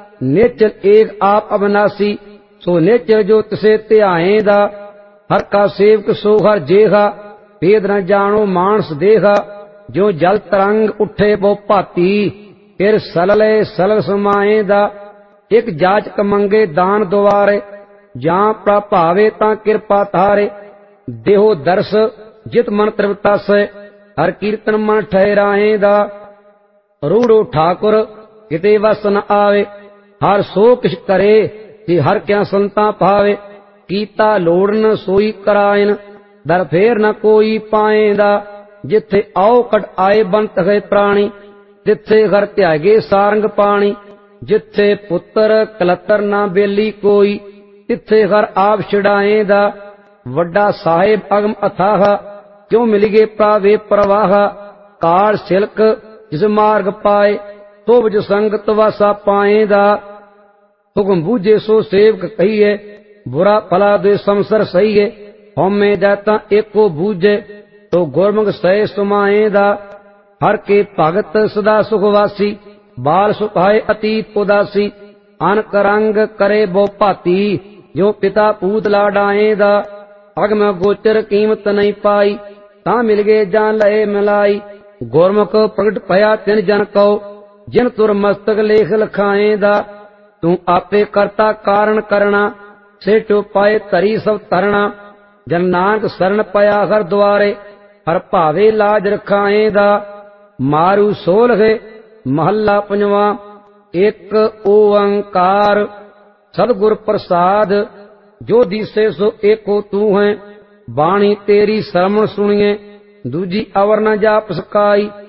निचल एक आप अविनाशी, सो निचल जो तिसे ध्याएंदा। हर का सेवक सो हर जेहा, भेद न जानो मानस देहा। जो जल तरंग उठे बो भाती, फिर सलले सलल समाएंदा। एक जाचक मंगे दान द्वारे, जां प्रभावे तां किरपा तारे। देहो दर्श जित मन तृप्तास, हर कीर्तन मन ठहराएंदा। रूढ़ो ठाकुर किते वस न आवे, हर सो किश करे जे हर क्या संता पावे। कीता लोड़न सोई करायन, दर फेर न कोई पाएंदा। जिथे आओ कट आए बनत है प्राणी, जिथे घर त्यागे सारंग पानी। जिथे पुत्र कलतर ना बेली कोई, तिथे घर आप छिड़ाएंदा। वड्डा साहेब अगम अथाह, क्यों मिल गए प्रावे प्रवाह। काल सिलक जिस मार्ग पाए, तो जो संगत वासा पाएंदा। हुक्म बूझे सो सेवक कहिए, बुरा भला दे संसर सही है। होमे जाता एको बूझे, तो गुरमुख सह सुमाएंदा। हर के भगत सदा सुखवासी, बाल सुखाए अतीत उदासी। अनक रंग करे बो भाती, जो पिता पूत लाडाएंदा। अगम गोचर कीमत नहीं पाई, ता मिल गए जान लए मिलाई। गुरमुख प्रगट पया तिन जन को, जिन तुर मस्तक लेख लखाएंदा। तू आपे करता कारण करना, से टो पाए तरी सब तरना। जन नानक शरण पया हर द्वारे, हर भावे लाज रखाएंदा। मारू सोलह महला पंजवा, एक ओंकार। सदगुर प्रसाद जो दिसे सो एको तू है। बाणी तेरी श्रवण सुनिए, दूजी अवर न जाप सकाई।